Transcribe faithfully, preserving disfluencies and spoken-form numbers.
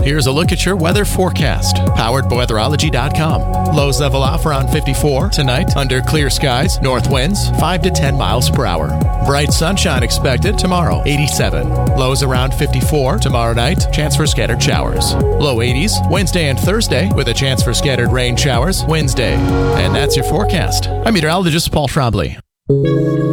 Here's a look at your weather forecast, powered by weatherology dot com. Lows level off around fifty-four tonight under clear skies, north winds five to ten miles per hour. Bright sunshine expected tomorrow, eighty-seven. Lows around fifty-four tomorrow night, chance for scattered showers. Low eighties Wednesday and Thursday with a chance for scattered rain showers Wednesday. And that's your forecast. I'm meteorologist Paul Trombley.